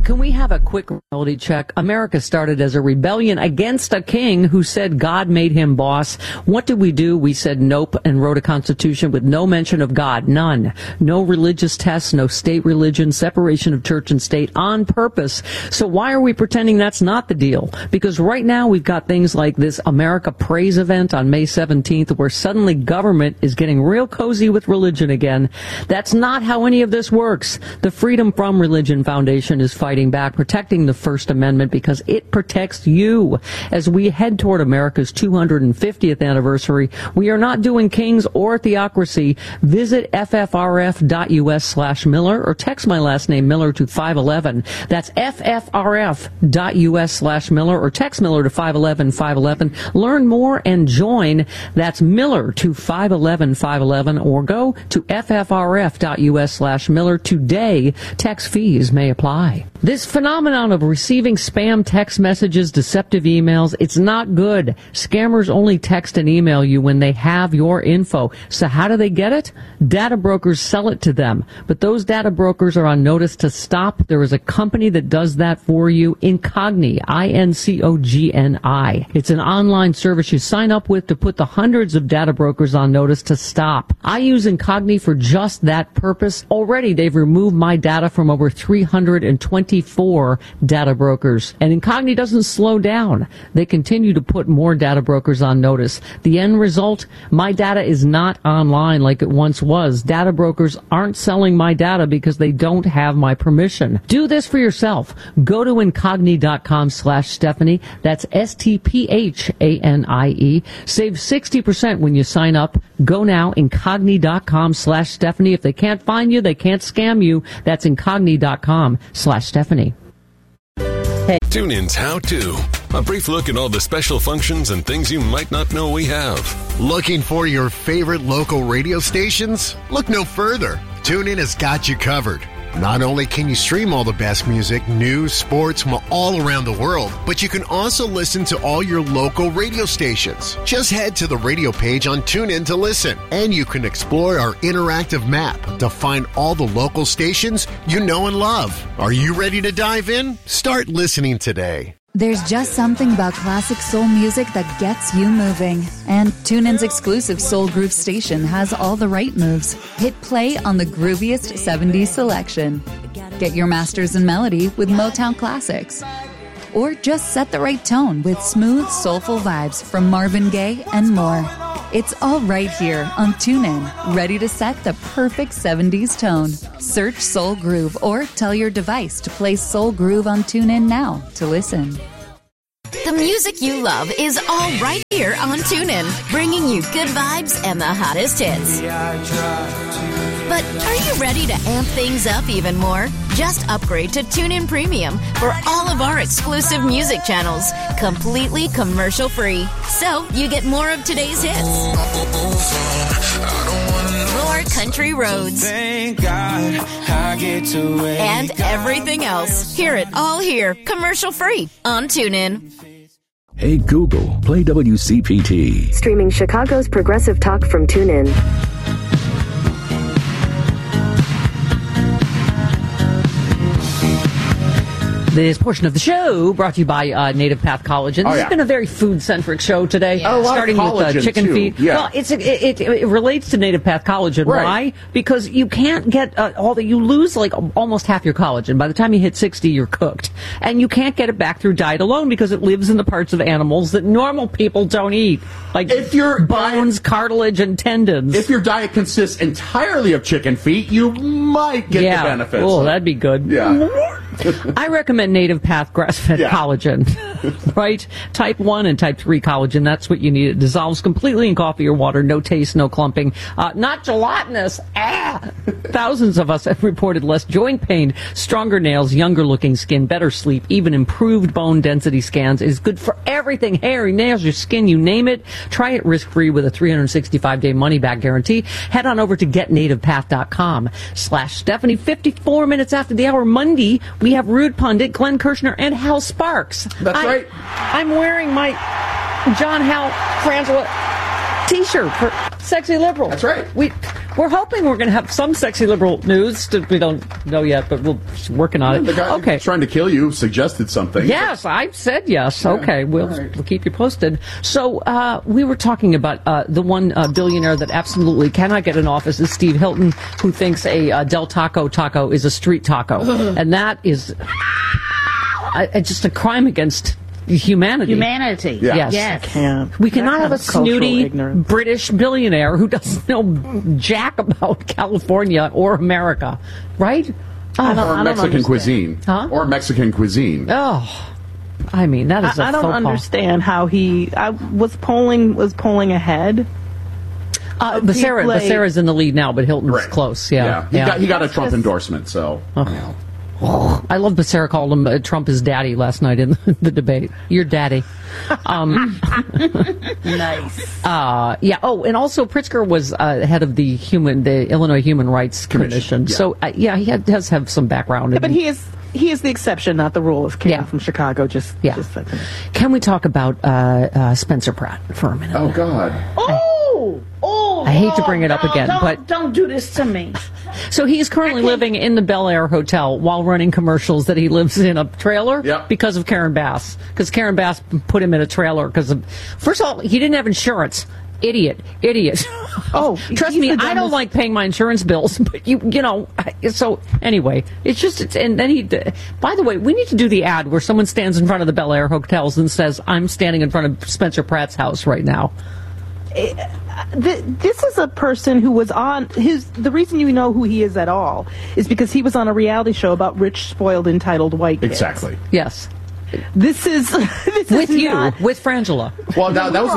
Can we have a quick reality check? America started as a rebellion against a king who said God made him boss. What did we do? We said nope and wrote a constitution with no mention of God. None. No religious tests, no state religion, separation of church and state on purpose. So why are we pretending that's not the deal? Because right now we've got things like this America Praise event on May 17th where suddenly government is getting real cozy with religion again. That's not how any of this works. The Freedom from Religion Foundation is fighting back, protecting the First Amendment because it protects you. As we head toward America's 250th anniversary, we are not doing kings or theocracy. Visit ffrf.us/Miller or text my last name Miller to 511. That's ffrf.us/Miller or text Miller to 511-511. Learn more and join. That's Miller to 511-511 or go to ffrf.us/Miller today. Text fees may apply. This phenomenon of receiving spam text messages, deceptive emails, it's not good. Scammers only text and email you when they have your info. So how do they get it? Data brokers sell it to them. But those data brokers are on notice to stop. There is a company that does that for you, Incogni, INCOGNI. It's an online service you sign up with to put the hundreds of data brokers on notice to stop. I use Incogni for just that purpose. Already they've removed my data from over 324 data brokers. And Incogni doesn't slow down. They continue to put more data brokers on notice. The end result, my data is not online like it once was. Data brokers aren't selling my data because they don't have my permission. Do this for yourself. Go to incogni.com/Stephanie. That's STPHANIE. Save 60% when you sign up. Go now, incogni.com/Stephanie. If they can't find you, they can't scam you. That's incogni.com/Stephanie. TuneIn's How To. A brief look at all the special functions and things you might not know we have. Looking for your favorite local radio stations? Look no further. TuneIn has got you covered. Not only can you stream all the best music, news, sports from all around the world, but you can also listen to all your local radio stations. Just head to the radio page on TuneIn to listen, and you can explore our interactive map to find all the local stations you know and love. Are you ready to dive in? Start listening today. There's just something about classic soul music that gets you moving. And TuneIn's exclusive Soul Groove station has all the right moves. Hit play on the grooviest 70s selection. Get your masters in melody with Motown classics. Or just set the right tone with smooth, soulful vibes from Marvin Gaye and more. It's all right here on TuneIn, ready to set the perfect 70s tone. Search Soul Groove or tell your device to play Soul Groove on TuneIn now to listen. The music you love is all right here on TuneIn, bringing you good vibes and the hottest hits. But are you ready to amp things up even more? Just upgrade to TuneIn Premium for all of our exclusive music channels, completely commercial-free. So you get more of today's hits, more country roads, thank God I get to wake and everything else. Hear it all here, commercial-free on TuneIn. Hey Google, play WCPT. Streaming Chicago's progressive talk from TuneIn. This portion of the show brought to you by Native Path Collagen. This has been a very food-centric show today, starting with chicken feet. Yeah. Well, it relates to Native Path Collagen. Right. Why? Because you can't get you lose like almost half your collagen. By the time you hit 60, you're cooked. And you can't get it back through diet alone because it lives in the parts of animals that normal people don't eat. Like if your bones, cartilage, and tendons. If your diet consists entirely of chicken feet, you might get the benefits. Oh, that'd be good. Yeah. I recommend Native Path grass-fed collagen, right? Type 1 and Type 3 collagen, that's what you need. It dissolves completely in coffee or water, no taste, no clumping, not gelatinous. Thousands of us have reported less joint pain, stronger nails, younger-looking skin, better sleep, even improved bone density scans. Is good for everything, hair, your nails, your skin, you name it. Try it risk-free with a 365-day money-back guarantee. Head on over to getnativepath.com/Stephanie. 54 minutes after the hour, Monday, we have Rude Pundit, Glenn Kirshner, and Hal Sparks. That's right. I'm wearing my John Hal Frangela T-shirt for Sexy Liberal. That's right. We're hoping we're going to have some sexy liberal news. We don't know yet, but we're working on it. The guy okay. trying to kill you suggested something. Yes, I said yes. Yeah. Okay, we'll keep you posted. So we were talking about the one billionaire that absolutely cannot get in office is Steve Hilton, who thinks a Del Taco is a street taco. And that is just a crime against humanity. Yeah. Yes. We cannot have a snooty British billionaire who doesn't know jack about California or America, right? Or Mexican cuisine. Huh? Or Mexican cuisine. Oh, I mean, that is I don't understand how he was polling ahead. Becerra's in the lead now, but Hilton's close. Yeah. He got a Trump endorsement, so. I love Becerra called him Trump his daddy last night in the debate. Your daddy. Nice. And also Pritzker was head of the Illinois Human Rights Commission. Yeah. So he does have some background. Yeah, but he is the exception, not the rule. Came from Chicago. Just Can we talk about Spencer Pratt for a minute? Oh God. I hate to bring it up again, but don't do this to me. So he's currently living in the Bel Air Hotel while running commercials that he lives in a trailer because of Karen Bass. Because Karen Bass put him in a trailer first of all, he didn't have insurance. Idiot. Oh, trust me, I don't like paying my insurance bills, but you know. So anyway, and then by the way, we need to do the ad where someone stands in front of the Bel Air hotels and says, "I'm standing in front of Spencer Pratt's house right now." This is a person who was on the reason you know who he is at all is because he was on a reality show about rich, spoiled, entitled white kids. Exactly. Yes. This is with Frangela. Well, that was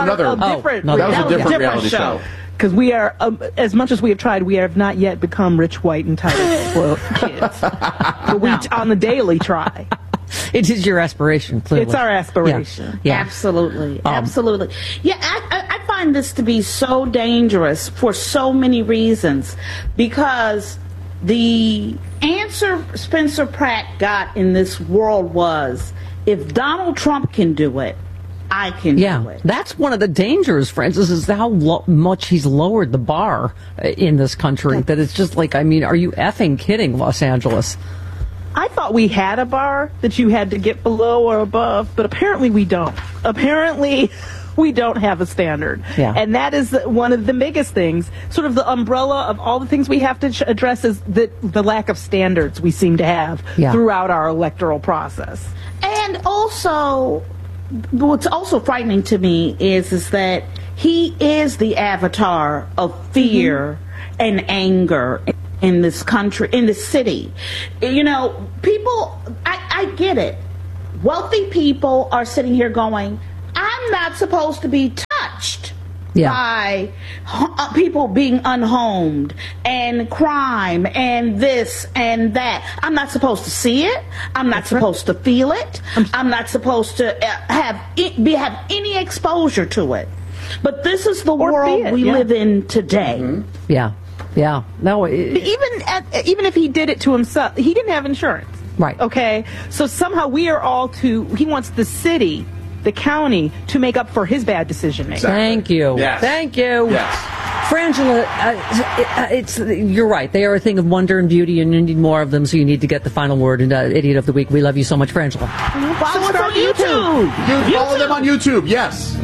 a different reality show. Because we are, as much as we have tried, we have not yet become rich, white, entitled, spoiled kids. But we on the daily try. It is your aspiration, clearly. It's our aspiration. Yeah. Absolutely. Yeah, I find this to be so dangerous for so many reasons. Because the answer Spencer Pratt got in this world was, if Donald Trump can do it, I can do it. That's one of the dangers, Francis, is how much he's lowered the bar in this country. That it's just like, I mean, are you effing kidding, Los Angeles? I thought we had a bar that you had to get below or above, but apparently we don't. Apparently we don't have a standard. Yeah. And that is one of the biggest things. Sort of the umbrella of all the things we have to address is the lack of standards we seem to have throughout our electoral process. And also, what's also frightening to me is that he is the avatar of fear and anger in this country, in this city. You know, people, I get it. Wealthy people are sitting here going, I'm not supposed to be touched by people being unhomed and crime and this and that. I'm not supposed to see it. I'm not supposed to feel it. I'm not supposed to have any exposure to it. But this is the world we live in today. Mm-hmm. Yeah. No. Even if he did it to himself, he didn't have insurance. Right. Okay. So somehow we are all he wants the city, the county, to make up for his bad decision making. Exactly. Thank you. Yes. Thank you. Yes. Frangela, you're right. They are a thing of wonder and beauty, and you need more of them, so you need to get the final word. And Idiot of the Week, we love you so much, Frangela. Follow us on YouTube. Follow them on YouTube, yes.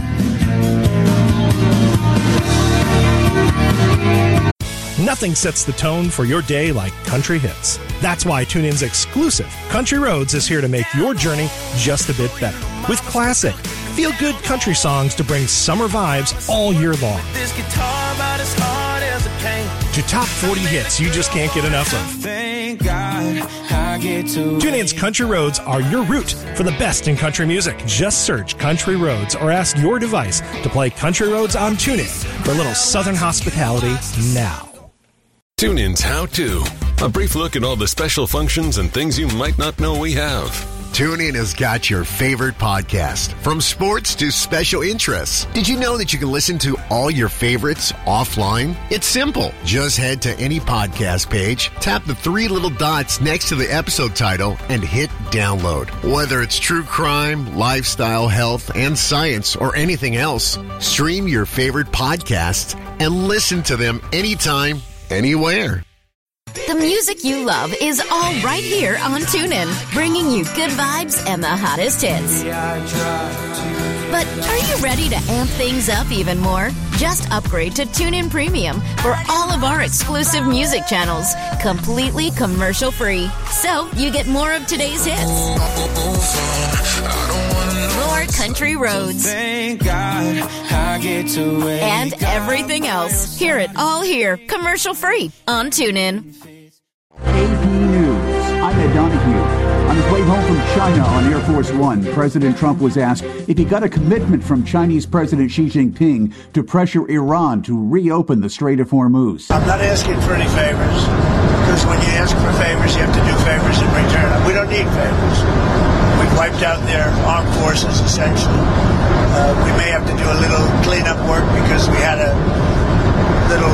Nothing sets the tone for your day like country hits. That's why TuneIn's exclusive Country Roads is here to make your journey just a bit better. With classic, feel-good country songs to bring summer vibes all year long. This guitar about as hard as it came. To top 40 hits you just can't get enough of. Thank God I get to. TuneIn's Country Roads are your route for the best in country music. Just search Country Roads or ask your device to play Country Roads on TuneIn for a little southern hospitality now. TuneIn's How To. A brief look at all the special functions and things you might not know we have. TuneIn has got your favorite podcast, from sports to special interests. Did you know that you can listen to all your favorites offline? It's simple. Just head to any podcast page, tap the three little dots next to the episode title, and hit download. Whether it's true crime, lifestyle, health, and science, or anything else, stream your favorite podcasts and listen to them anytime, anywhere. The music you love is all right here on TuneIn, bringing you good vibes and the hottest hits. But are you ready to amp things up even more? Just upgrade to TuneIn Premium for all of our exclusive music channels, completely commercial-free. So you get more of today's hits, more country roads, Thank God I get to wake and everything else. Hear it all here, commercial-free on TuneIn. AP News. I'm Ed Donahue. On his way home from China on Air Force One, President Trump was asked if he got a commitment from Chinese President Xi Jinping to pressure Iran to reopen the Strait of Hormuz. I'm not asking for any favors, because when you ask for favors, you have to do favors in return. We don't need favors. We've wiped out their armed forces, essentially. We may have to do a little cleanup work because we had a little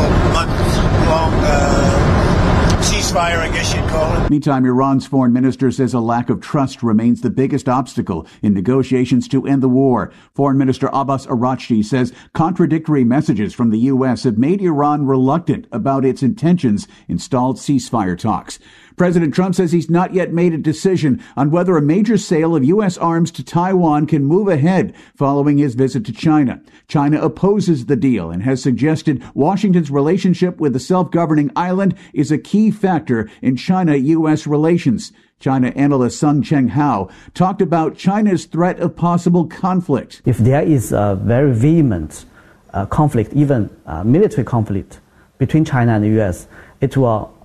month-long ceasefire, I guess you'd call it. Meantime, Iran's foreign minister says a lack of trust remains the biggest obstacle in negotiations to end the war. Foreign Minister Abbas Araghchi says contradictory messages from the U.S. have made Iran reluctant about its intentions in stalled ceasefire talks. President Trump says he's not yet made a decision on whether a major sale of U.S. arms to Taiwan can move ahead following his visit to China. China opposes the deal and has suggested Washington's relationship with the self-governing island is a key factor in China-U.S. relations. China analyst Sung Cheng Hao talked about China's threat of possible conflict. If there is a very vehement conflict, even military conflict between China and the U.S., it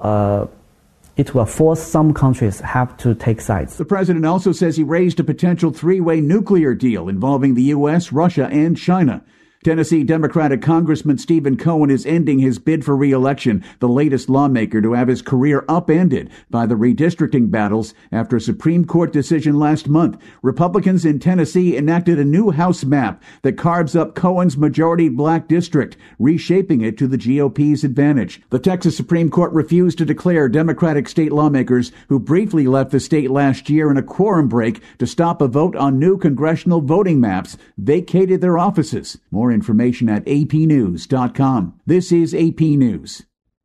will force some countries have to take sides. The president also says he raised a potential three-way nuclear deal involving the U.S., Russia, and China. Tennessee Democratic Congressman Stephen Cohen is ending his bid for re-election, the latest lawmaker to have his career upended by the redistricting battles after a Supreme Court decision last month. Republicans in Tennessee enacted a new House map that carves up Cohen's majority black district, reshaping it to the GOP's advantage. The Texas Supreme Court refused to declare Democratic state lawmakers who briefly left the state last year in a quorum break to stop a vote on new congressional voting maps vacated their offices. More information at apnews.com. This is AP News.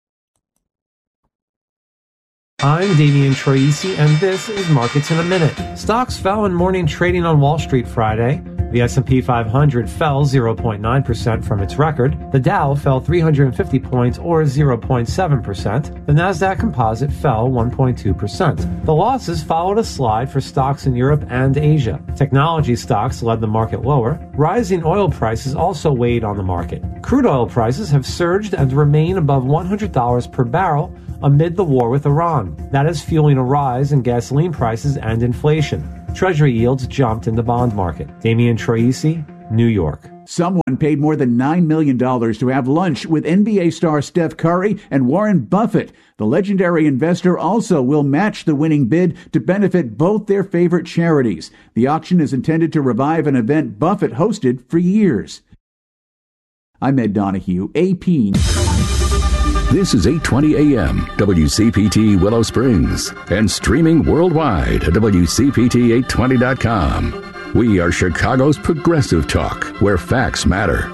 I'm Damian Troisi, and this is Markets in a Minute. Stocks fell in morning trading on Wall Street Friday. The S&P 500 fell 0.9% from its record. The Dow fell 350 points, or 0.7%. The Nasdaq Composite fell 1.2%. The losses followed a slide for stocks in Europe and Asia. Technology stocks led the market lower. Rising oil prices also weighed on the market. Crude oil prices have surged and remain above $100 per barrel amid the war with Iran. That is fueling a rise in gasoline prices and inflation. Treasury yields jumped in the bond market. Damian Troisi, New York. Someone paid more than $9 million to have lunch with NBA star Steph Curry and Warren Buffett. The legendary investor also will match the winning bid to benefit both their favorite charities. The auction is intended to revive an event Buffett hosted for years. I'm Ed Donahue, AP. This is 820 AM, WCPT Willow Springs, and streaming worldwide at WCPT820.com. We are Chicago's progressive talk, where facts matter.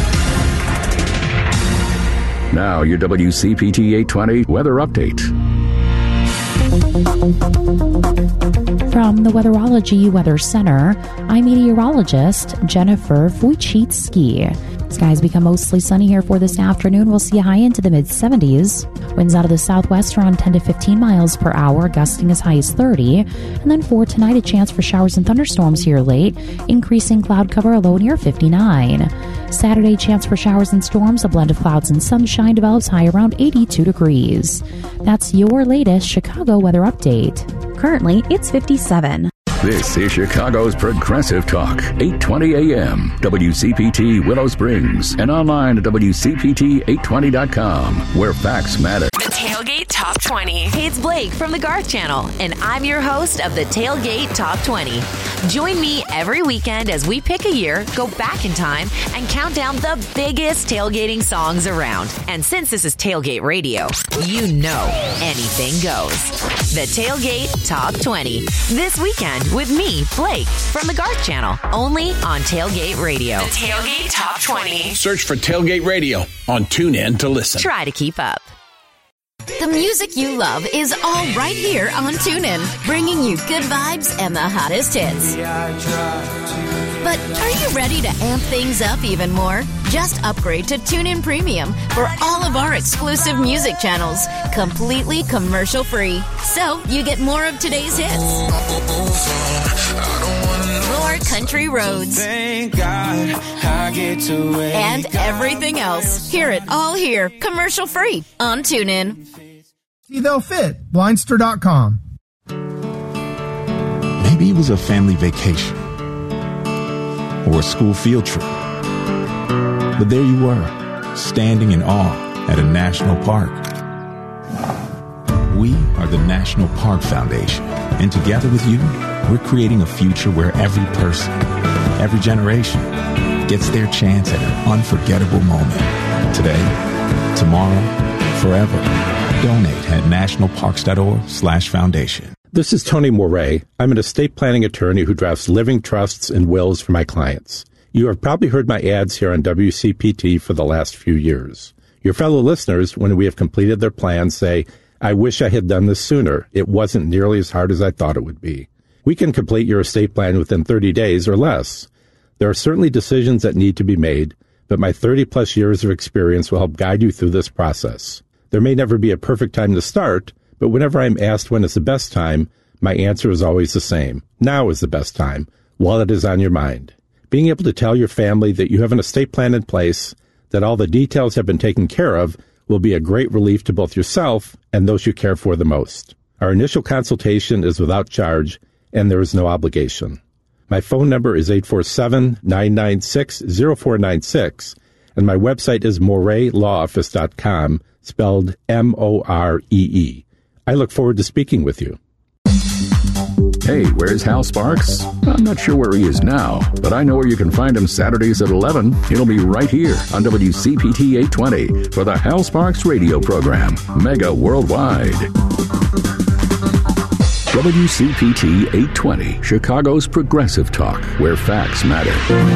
Now, your WCPT 820 weather update. From the Weatherology Weather Center, I'm meteorologist Jennifer Wojcicki. Skies become mostly sunny here for this afternoon. We'll see a high into the mid-70s. Winds out of the southwest around 10 to 15 miles per hour, gusting as high as 30. And then for tonight, a chance for showers and thunderstorms here late, increasing cloud cover, a low near 59. Saturday, chance for showers and storms, a blend of clouds and sunshine develops, high around 82 degrees. That's your latest Chicago weather update. Currently, it's 57. This is Chicago's Progressive Talk, 820 AM, WCPT Willow Springs, and online at WCPT820.com, where facts matter. The Tailgate Top 20. Hey, it's Blake from the Garth Channel, and I'm your host of the Tailgate Top 20. Join me every weekend as we pick a year, go back in time, and count down the biggest tailgating songs around. And since this is Tailgate Radio, you know anything goes. The Tailgate Top 20. This weekend with me, Blake, from the Garth Channel, only on Tailgate Radio. The Tailgate Top 20. Search for Tailgate Radio on TuneIn to listen. Try to keep up. The music you love is all right here on TuneIn, bringing you good vibes and the hottest hits. But are you ready to amp things up even more? Just upgrade to TuneIn Premium for all of our exclusive music channels, completely commercial-free. So you get more of today's hits, more country roads, and everything else. Hear it all here, commercial-free on TuneIn. See, they'll fit. Blindster.com. Maybe it was a family vacation or a school field trip. But there you were, standing in awe at a national park. We are the National Park Foundation, and together with you, we're creating a future where every person, every generation, gets their chance at an unforgettable moment. Today, tomorrow, forever. Donate at nationalparks.org/foundation. This is Tony Moret. I'm an estate planning attorney who drafts living trusts and wills for my clients. You have probably heard my ads here on WCPT for the last few years. Your fellow listeners, when we have completed their plans, say, I wish I had done this sooner. It wasn't nearly as hard as I thought it would be. We can complete your estate plan within 30 days or less. There are certainly decisions that need to be made, but my 30-plus years of experience will help guide you through this process. There may never be a perfect time to start, but whenever I'm asked when is the best time, my answer is always the same. Now is the best time, while it is on your mind. Being able to tell your family that you have an estate plan in place, that all the details have been taken care of, will be a great relief to both yourself and those you care for the most. Our initial consultation is without charge, and there is no obligation. My phone number is 847-996-0496, and my website is moretlawoffice.com, spelled M-O-R-E-E. I look forward to speaking with you. Hey, where's Hal Sparks? I'm not sure where he is now, but I know where you can find him Saturdays at 11. He'll be right here on WCPT 820 for the Hal Sparks radio program, Mega Worldwide. WCPT 820, Chicago's Progressive Talk, where facts matter.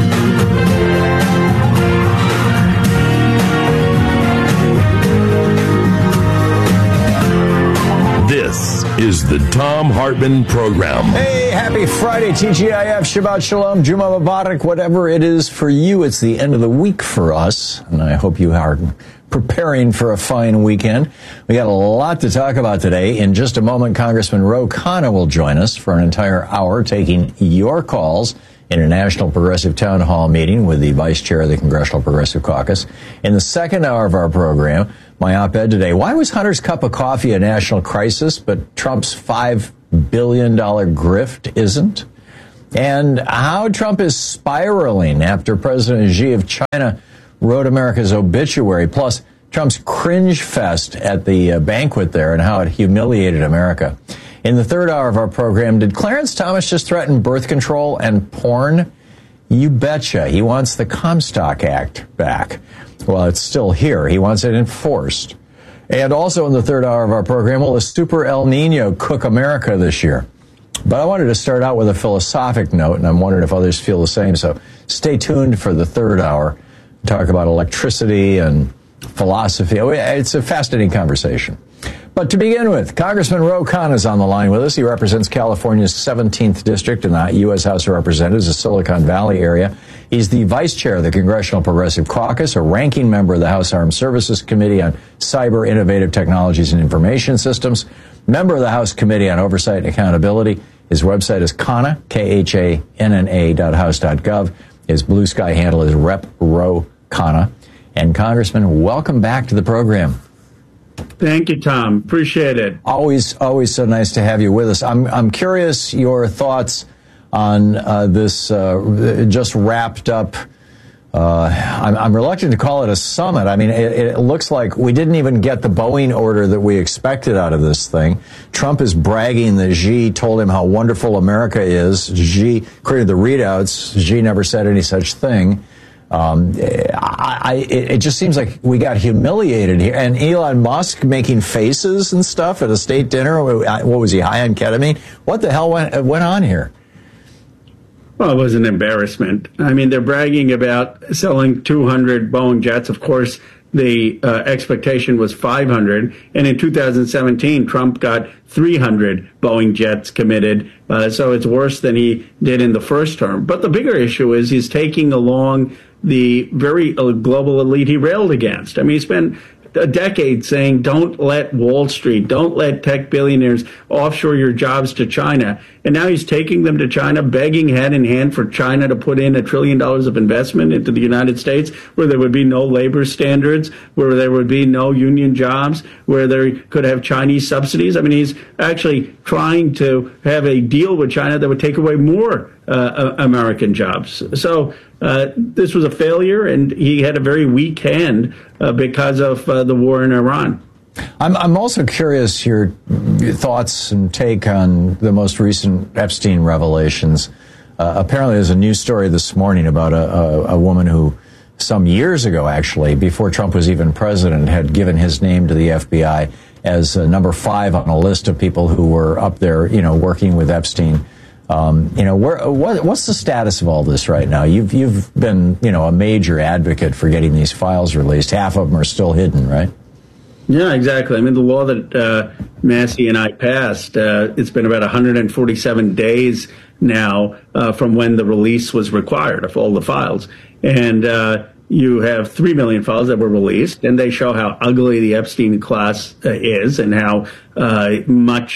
This is the Thom Hartmann Program. Hey, happy Friday, TGIF, Shabbat Shalom, Juma Mubarak, whatever it is for you. It's the end of the week for us, and I hope you are preparing for a fine weekend. We got a lot to talk about today. In just a moment, Congressman Ro Khanna will join us for an entire hour taking your calls in a National Progressive Town Hall meeting with the Vice Chair of the Congressional Progressive Caucus. In the second hour of our program, my op-ed today, why was Hunter's cup of coffee a national crisis, but Trump's $5 billion grift isn't? And how Trump is spiraling after President Xi of China wrote America's obituary, plus Trump's cringe fest at the banquet there and how it humiliated America. In the third hour of our program, did Clarence Thomas just threaten birth control and porn? You betcha. He wants the Comstock Act back. Well, it's still here. He wants it enforced. And also in the third hour of our program, will a super El Nino cook America this year? But I wanted to start out with a philosophic note, and I'm wondering if others feel the same. So stay tuned for the third hour. Talk about electricity and philosophy. It's a fascinating conversation. But to begin with, Congressman Ro Khanna is on the line with us. He represents California's 17th District in the U.S. House of Representatives, the Silicon Valley area. He's the Vice Chair of the Congressional Progressive Caucus, a ranking member of the House Armed Services Committee on Cyber, Innovative Technologies and Information Systems, member of the House Committee on Oversight and Accountability. His website is Khanna, KHANNA.house.gov. His Blue Sky handle is Rep. Ro Khanna. And Congressman, welcome back to the program. Thank you, Tom. Appreciate it. Always so nice to have you with us. I'm curious your thoughts on this just wrapped up. I'm reluctant to call it a summit. I mean, it looks like we didn't even get the Boeing order that we expected out of this thing. Trump is bragging that Xi told him how wonderful America is. Xi, according to the readouts, Xi never said any such thing. It just seems like we got humiliated here. And Elon Musk making faces and stuff at a state dinner. What was he, high on ketamine? What the hell went on here? Well, it was an embarrassment. I mean, they're bragging about selling 200 Boeing jets. Of course, the expectation was 500. And in 2017, Trump got 300 Boeing jets committed. So it's worse than he did in the first term. But the bigger issue is he's taking along the very global elite he railed against. I mean, he spent a decade saying, don't let Wall Street, don't let tech billionaires offshore your jobs to China. And now he's taking them to China, begging hand in hand for China to put in $1 trillion of investment into the United States, where there would be no labor standards, where there would be no union jobs, where they could have Chinese subsidies. I mean, he's actually trying to have a deal with China that would take away more American jobs. So this was a failure, and he had a very weak hand because of the war in Iran. I'm also curious your thoughts and take on the most recent Epstein revelations. Apparently, there's a news story this morning about a woman who, some years ago, actually, before Trump was even president, had given his name to the FBI as number 5 on a list of people who were up there, working with Epstein. What's the status of all this right now? You've been, a major advocate for getting these files released. Half of them are still hidden, right? Yeah, exactly. I mean, the law that Massey and I passed, it's been about 147 days now from when the release was required of all the files. And you have 3 million files that were released, and they show how ugly the Epstein class is and how much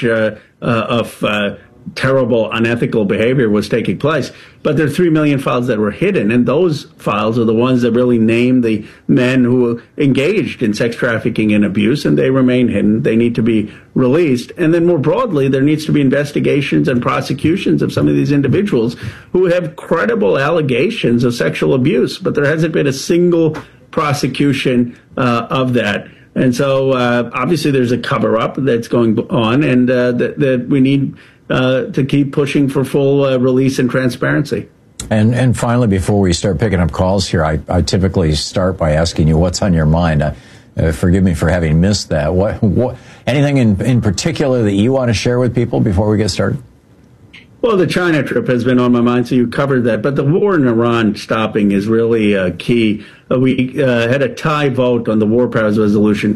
of terrible, unethical behavior was taking place. But there are 3 million files that were hidden, and those files are the ones that really name the men who engaged in sex trafficking and abuse, and they remain hidden. They need to be released. And then more broadly, there needs to be investigations and prosecutions of some of these individuals who have credible allegations of sexual abuse, but there hasn't been a single prosecution of that. And so obviously there's a cover-up that's going on, and that we need to keep pushing for full release and transparency. And finally, before we start picking up calls here, I typically start by asking you what's on your mind. Forgive me for having missed that. What anything in particular that you want to share with people before we get started? Well, the China trip has been on my mind, so you covered that. But the war in Iran stopping is really key. We had a tie vote on the War Powers Resolution,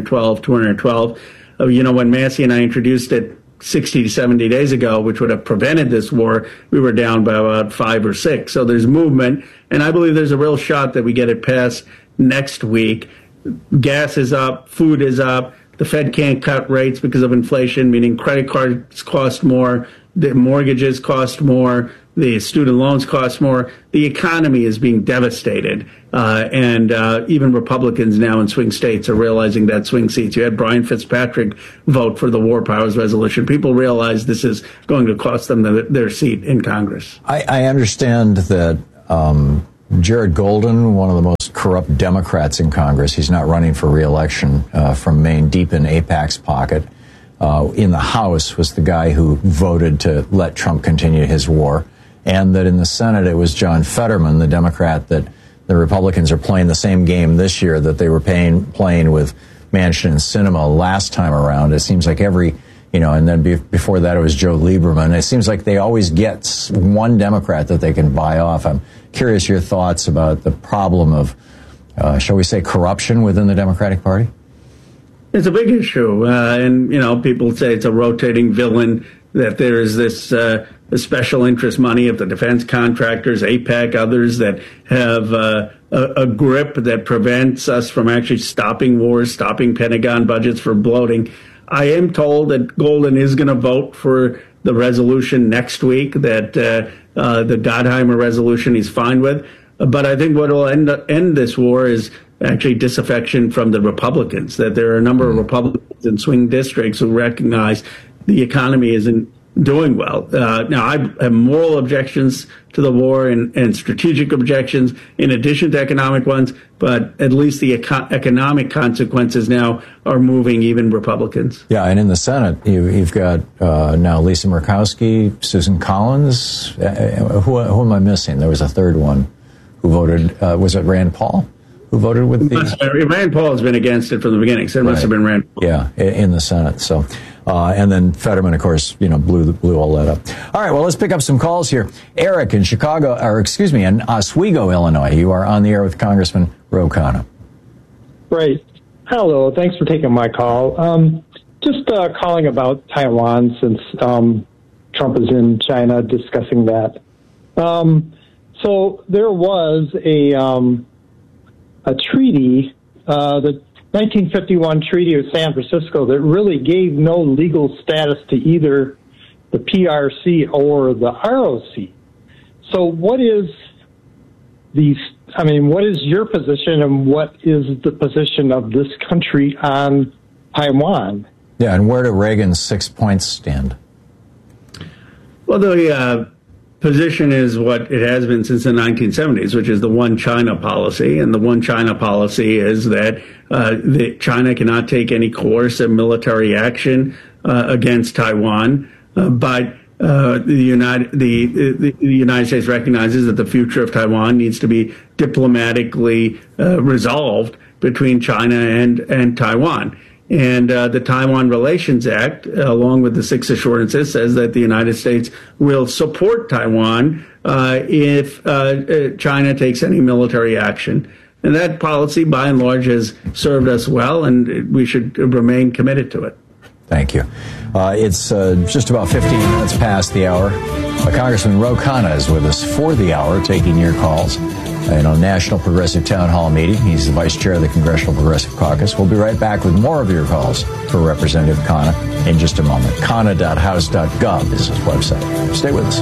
212. When Massey and I introduced it 60 to 70 days ago, which would have prevented this war, we were down by about 5 or 6. So there's movement, and I believe there's a real shot that we get it passed next week. Gas is up, food is up. The Fed can't cut rates because of inflation, meaning credit cards cost more, the mortgages cost more, the student loans cost more. The economy is being devastated. And even Republicans now in swing states are realizing that swing seats. You had Brian Fitzpatrick vote for the War Powers Resolution. People realize this is going to cost them their seat in Congress. I understand that Jared Golden, one of the most corrupt Democrats in Congress, he's not running for re-election from Maine, deep in AIPAC's pocket, in the House was the guy who voted to let Trump continue his war. And that in the Senate, it was John Fetterman, the Democrat, that the Republicans are playing the same game this year that they were playing with Manchin and Sinema last time around. It seems like and then before that, it was Joe Lieberman. It seems like they always get one Democrat that they can buy off. I'm curious your thoughts about the problem of, shall we say, corruption within the Democratic Party? It's a big issue. And people say it's a rotating villain, that there is this special interest money of the defense contractors, AIPAC, others that have a grip that prevents us from actually stopping wars, stopping Pentagon budgets for bloating. I am told that Golden is going to vote for the resolution next week, that the Gottheimer resolution he's fine with. But I think what will end this war is actually disaffection from the Republicans, that there are a number of Republicans in swing districts who recognize the economy is in doing well. Now, I have moral objections to the war and strategic objections in addition to economic ones, but at least the economic consequences now are moving even Republicans. Yeah, and in the Senate, you've got now Lisa Murkowski, Susan Collins. Who am I missing? There was a third one who voted. Was it Rand Paul? Who voted with the... Rand Paul has been against it from the beginning, so it must have been Rand Paul. Yeah, in the Senate. So, and then Fetterman, of course, blew all that up. All right, well, let's pick up some calls here. Eric in in Oswego, Illinois. You are on the air with Congressman Ro Khanna. Great. Hello. Thanks for taking my call. Just calling about Taiwan since Trump is in China discussing that. So there was a treaty, the 1951 Treaty of San Francisco, that really gave no legal status to either the PRC or the ROC. So what is your position and what is the position of this country on Taiwan? Yeah, and where do Reagan's 6 points stand? Well, the position is what it has been since the 1970s, which is the one China policy. And the one China policy is that China cannot take any coercive military action against Taiwan, but the United States recognizes that the future of Taiwan needs to be diplomatically resolved between China and Taiwan. And the Taiwan Relations Act, along with the 6 assurances, says that the United States will support Taiwan if China takes any military action. And that policy, by and large, has served us well, and we should remain committed to it. Thank you. It's just about 15 minutes past the hour. Congressman Ro Khanna is with us for the hour, taking your calls in a National Progressive Town Hall meeting. He's the vice chair of the Congressional Progressive Caucus. We'll be right back with more of your calls for Representative Khanna in just a moment. Khanna.house.gov is his website. Stay with us.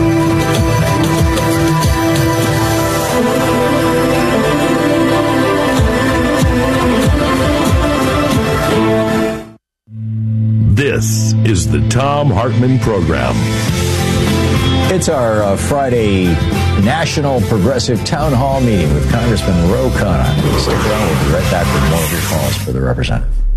This is the Thom Hartmann Program. It's our Friday National Progressive Town Hall meeting with Congressman Ro Khanna. Stick around. We'll be right back with more of your calls for the representative.